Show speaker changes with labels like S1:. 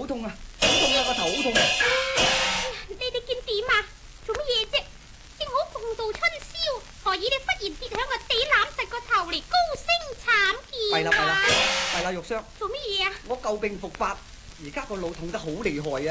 S1: 痛啊，好痛啊，個頭好痛。
S2: 你見點啊？做乜嘢啫？正好共度春宵，何以你忽然跌響個地攬實個頭嚟高聲慘叫啊？
S1: 弊啦，玉霜。
S2: 做乜嘢啊？
S1: 我舊病復發，而家個腦痛得好厲害啊！